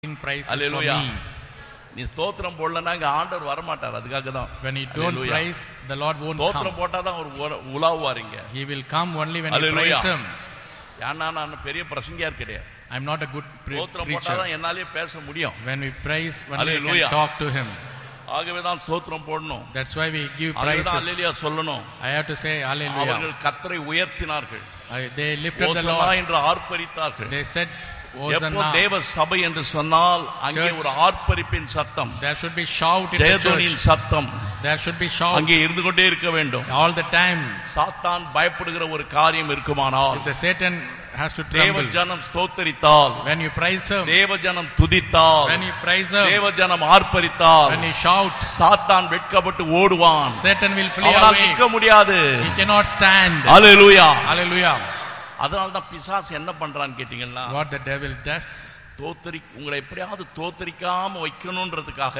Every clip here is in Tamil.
prices Hallelujah. for me. நீ ஸ்தோத்திரம் போடலன்னா இங்க ஆண்டவர் வர மாட்டார். அதுக்காக தான். When you don't Hallelujah. praise, the Lord won't ஸ்தோத்திரம் come. போட்டா தான் ஒரு உலாவுவாருங்க. He will come only when you Hallelujah. praise Him. ஏன்னா நான் பெரிய பிரசங்கியார் கிடையாது. I'm not a good ஸ்தோத்திரம் போட்டா preacher. தான் என்னாலே பேச முடியும். When we praise, only we Hallelujah. can talk to Him. ஆகவே தான் ஸ்தோத்திரம் போடணும். That's why we give ஆகவே தான் praises. அல்லேலூயா சொல்லணும். I have to say hallelujah. அவர்கள் கர்த்தரை உயர்த்தினார்கள். They lifted the ஓசன்னா Lord. என்று ஆர்ப்பரித்தார்கள். They said, எப்போ Hosanna. தேவ சபை என்று சொன்னால் அங்கே Church. ஒரு ஆர்ப்பரிப்பின் சத்தம், There should be shout in the ஜெயதோனின் church. சத்தம் There should be shout அங்கே இருந்து கொண்டே இருக்க வேண்டும். all the time. சாத்தான் பயப்படுகிற ஒரு காரியம் இருக்குமானால், If the Satan has to தேவ tremble, ஜனம் ஸ்தோத்தரித்தால், when you praise Him, தேவ ஜனம் துதித்தால், when you praise Him, தேவ ஜனம் ஆர்ப்பரித்தால், when you shout, சாத்தான் வெட்கப்பட்டு ஓடுவான். Satan will flee அவனால் away. நிற்க முடியாது. He cannot stand. Hallelujah. Hallelujah. அதனால தான் பிசாசு என்ன பண்றான்னு கேட்டீங்கன்னா, What the devil does, உங்களை எப்படியாவது தோத்தரிக்காம வைக்கணும்ன்றதுக்காக.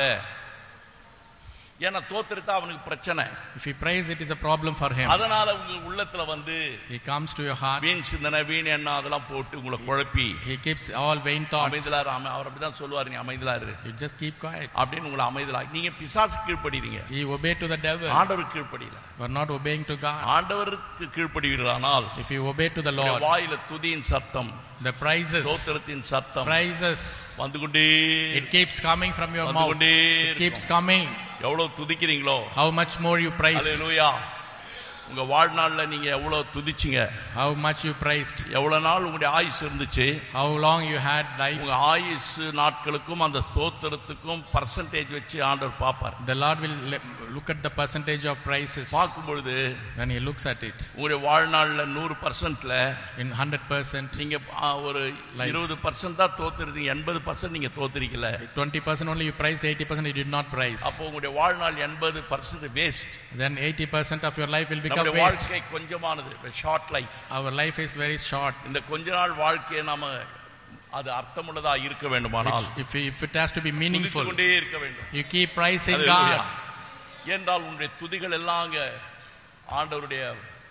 ஏன்னா தோத்தரித்தா அவனுக்கு பிரச்சனை. if he prays, it is a problem for him. அதனால உங்க உள்ளத்துல வந்து He comes to your heart. வீண் சிந்தனை, வீண் எண்ணம் அதெல்லாம் போட்டு உங்களை குழப்பி He keeps all vain thoughts. அமைதலா இரு. அவர் அப்படிதான் சொல்லுவாரு, நீ அமைதலா இரு You just keep quiet. அப்படின்னு உங்களை அமைதலா. நீங்க பிசாசு கீழ்ப்படிறீங்க, He obey to the devil. ஆண்டவருக்கு கீழ்ப்படியில. You are not obeying to God. ஆண்டவருக்கு கீழ்ப்படிவீர்களானால் If you obey to the உங்க Lord, வாயில துதியின் சத்தம், the praises, ஸ்தோத்திரத்தின் சத்தம் praises, வந்து கொண்டே it keeps coming from your வந்து mouth. கொண்டே It keeps இருக்கும். coming. எவ்வளவு துதிக்கிறீங்களோ, How much more you praise, அல்லேலூயா. உங்க வாழ்நாள்ல நீங்க எவ்வளவு துதிச்சீங்க, how much you praised, எவ்வளவு நாள் உங்களுடைய ஆயுசு இருந்துச்சு, how long you had life. உங்க ஆயுசு நாட்களுக்கும் அந்த ஸ்தோத்திரத்துக்கும் பர்சன்டேஜ் வச்சு ஆண்டவர் பார்ப்பார். The Lord will look at the percentage of praises. பார்க்கும் பொழுது When He looks at it, உங்களுடைய வாழ்நாள்ல 100%ல in 100%, நீங்க ஒரு 20% தான் தோத்துறீங்க, 80% நீங்க தோத்துறீங்கல. 20% only you praised, 80% you did not praise. அப்போ உங்களுடைய வாழ்நாள் 80% waste. Then 80% of your life will become நம்முடைய waste. வாழ்க்கை கொஞ்சமானது, short life. Our life is very short. இந்த கொஞ்ச நாள் வாழ்க்கையை நாம அது அர்த்தமுள்ளதா இருக்க வேண்டுமானால் If it has to be meaningful, கொண்டே இருக்க வேண்டும். you keep praising Hallelujah. God. என்றால் உன்னுடைய துதிகள் எல்லாம் அங்க ஆண்டவருடைய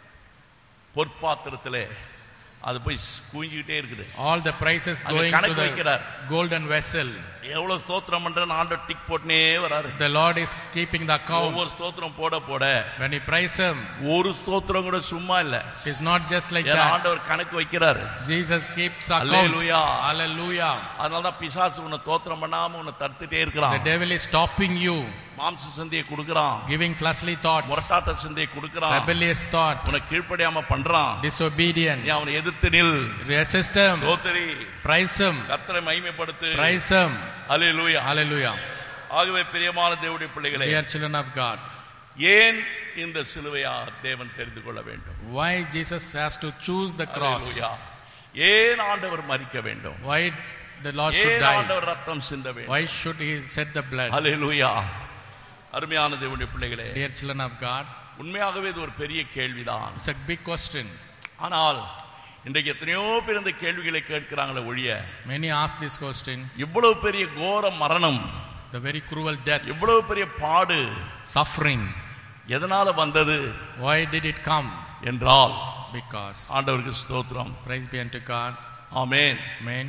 பொற்பாத்திரத்திலே அது போய் குவிஞ்சிக்கிட்டே இருக்குது. All the praises அங்க going to கணக்கு the வைக்கிறார். golden vessel. எவ்வளவு ஸ்தோத்திரம் பண்றேன்னு ஆண்டவர் டிக் போட்டுனே வராரு. The Lord is keeping the account. ஒவ்வொரு ஸ்தோத்திரம் போட போட When you praise Him, ஒரு ஸ்தோத்திரம் கூட சும்மா இல்ல. it is not just like ஏன்னா that. ஆண்டவர் கணக்கு வைக்கிறாரு. Jesus keeps account. Hallelujah. Hallelujah. அதனால தான் பிசாசு உன்னை தோத்திரம் பண்ணாம உன்னை தடுத்துட்டே இருக்கிறான். The devil is stopping you, மாம்ச சிந்தையை கொடுக்கறான், giving fleshly thoughts, முரட்டாட்ட சிந்தையை கொடுக்கறான், rebellious thought, உன்னை கீழ்ப்படியாம பண்றான். disobedience. நீ அவனை எதிர்த்து நில், Resist Him. ஸ்தோத்திரி, Praise Him. கர்த்தரை மகிமைப்படுத்து. Praise Him. ஹல்லேலூயா. Hallelujah. ஆகவே பிரியமான தேவனுடைய பிள்ளைகளே, Dear children of God, ஏன் இந்த சிலுவையா தேவன் தெரிந்து கொள்ள வேண்டும்? why Jesus has to choose the cross? ஹல்லேலூயா. ஏன் ஆண்டவர் மரிக்க வேண்டும்? Why the Lord should ஏன் die? ஆண்டவர் ரத்தம் சிந்த வேண்டும்? Why should He shed the blood? ஹல்லேலூயா. அருமையான தேவனுடைய பிள்ளைகளே, Dear children of God, உண்மையாகவே இது ஒரு பெரிய கேள்விதான். it's a big question. ஆனால் இன்றைக்கு எத்தனையோ பேர் இந்த கேள்விகளை கேட்கிறாங்களே ஒழிய, Many ask this question. இவ்வளவு பெரிய கோர மரணம், The very cruel death, இவ்வளவு பெரிய பாடு suffering, எதனால வந்தது why did it come? என்றால், Because. ஆண்டவருக்கு ஸ்தோத்திரம். Praise be unto God. Amen. Amen.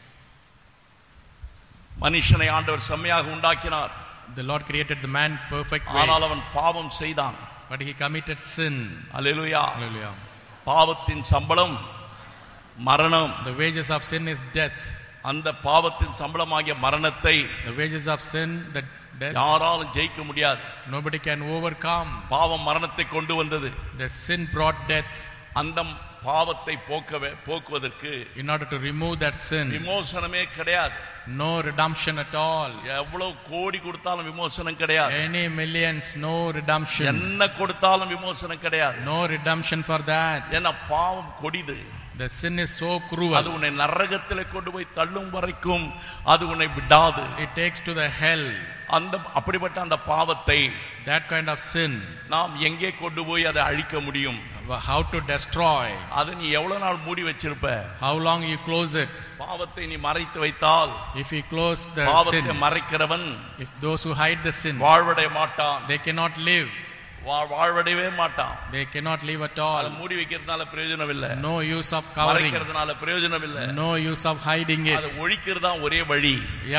மனுஷனை ஆண்டவர் செம்மையாக உண்டாக்கினார். The Lord created the man perfect way, ஆனால் அவன் பாவம் செய்தான். but he committed sin. Hallelujah. Hallelujah. பாவத்தின் சம்பளம் மரணம். The wages of sin is death. அந்த பாவத்தின் சம்பளமாகிய மரணத்தை The wages of sin, the death, யாராலும் ஜெயிக்க முடியாது. nobody can overcome. பாவம் மரணத்தை கொண்டு வந்தது. The sin brought death. அந்த பாவத்தை போக்குவதற்கு In order to remove that sin, விமோசனமே கிடையாது. no redemption at all. எவ்வளவு கோடி கொடுத்தாலும் விமோசனம் கிடையாது. Any millions, no redemption. என்ன கொடுத்தாலும் விமோசனம் கிடையாது. No redemption for that. ஏன்னா பாவம் கொடிது. The sin is so cruel. அது உன்னை நரகத்திலே கொண்டு போய் தள்ளும் வரைக்கும் அது உன்னை விடாது. It takes to the hell. அப்படிப்பட்ட அந்த பாவத்தை That kind of sin, நாம் எங்கே கொண்டு போய் அதை அழிக்க முடியும்? how to destroy? அதை நீ எவ்வளவு நாள் மூடி வச்சிருப்ப? How long you close it? பாவத்தை நீ மறைத்து வைத்தால், If you close the பாவத்தை sin, மறைக்கிறவன் if those who hide the sin, வாழ்வடைய மாட்டான். they cannot live. வாழ்வடையவே மாட்டான். They cannot live at அதை all. மூடி வைக்கிறதுனால பிரயோஜனம் இல்ல. No use of covering. மறைக்கிறதுனால பிரயோஜனம் இல்ல. No use of hiding அதை it. ஒழிக்கிறது தான் ஒரே வழி.